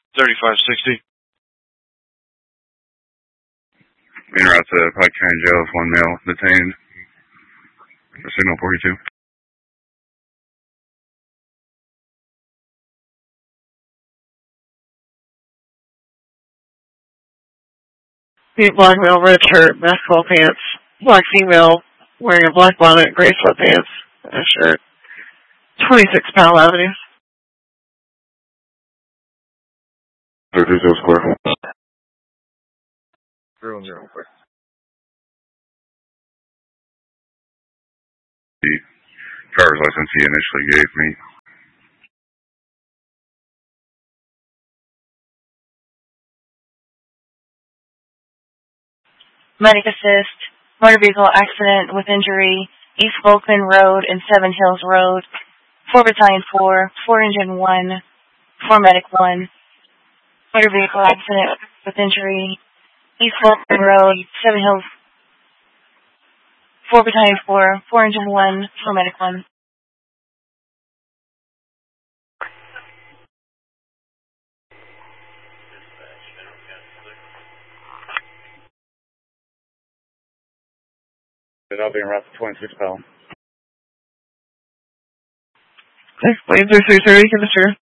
3560. En route to Pike County Jail with one male detained. Signal 42. Black male, red shirt, basketball pants. Black female, wearing a black bonnet, gray sweatpants, and a shirt. 26 Powell Avenue. 32 Square. 010 Square. The driver's license he initially gave me. Medic assist, motor vehicle accident with injury, East Volkman Road and Seven Hills Road, 4 Battalion 4, 4 Engine 1, 4 Medic 1. Motor vehicle accident with injury, East Volkman Road, Seven Hills, 4 Battalion 4, 4 Engine 1, 4 Medic 1. I'll be en route to 26 Powell. Explain 3330, Mr.